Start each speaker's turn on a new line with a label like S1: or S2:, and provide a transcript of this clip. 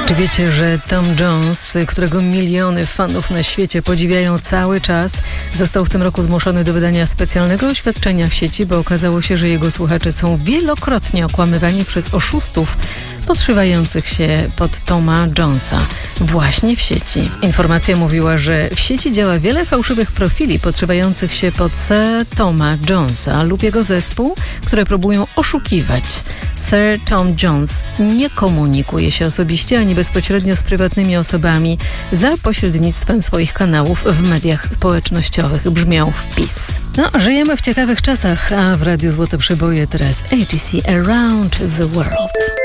S1: Czy wiecie, że Tom Jones, którego miliony fanów na świecie podziwiają cały czas, został w tym roku zmuszony do wydania specjalnego oświadczenia w sieci, bo okazało się, że jego słuchacze są wielokrotnie okłamywani przez oszustów podszywających się pod Toma Jonesa właśnie w sieci. Informacja mówiła, że w sieci działa wiele fałszywych profili podszywających się pod Toma Jonesa lub jego zespół, które próbują oszukiwać. Sir Tom Jones nie komunikuje się osobiście ani bezpośrednio z prywatnymi osobami za pośrednictwem swoich kanałów w mediach społecznościowych, brzmiał wpis. Żyjemy w ciekawych czasach, a w Radiu Złote Przeboje teraz AGC Around the World.